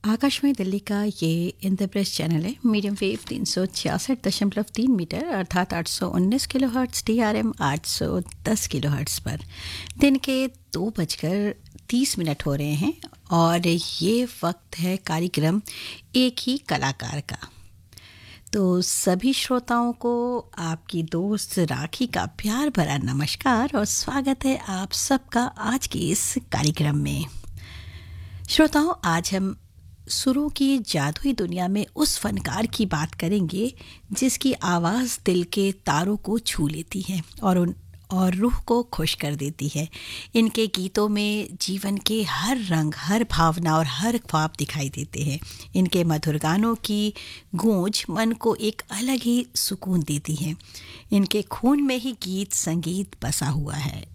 आकाशवाणी दिल्ली का ये इंद्रप्रस्थ चैनल है। मीडियम वेव 366.3 मीटर अर्थात 819 किलोहर्ट्ज़, DRM 810 किलोहर्ट्ज़ पर दिन के 2:30 हो रहे हैं और ये वक्त है कार्यक्रम एक ही कलाकार का। तो सभी श्रोताओं को आपकी दोस्त राखी का प्यार भरा नमस्कार और स्वागत है आप सबका आज के इस कार्यक्रम में। श्रोताओं, आज हम सुरों की जादुई दुनिया में उस फनकार की बात करेंगे जिसकी आवाज़ दिल के तारों को छू लेती है और रूह को खुश कर देती है। इनके गीतों में जीवन के हर रंग, हर भावना और हर ख्वाब दिखाई देते हैं। इनके मधुर गानों की गूंज मन को एक अलग ही सुकून देती है। इनके खून में ही गीत संगीत बसा हुआ है।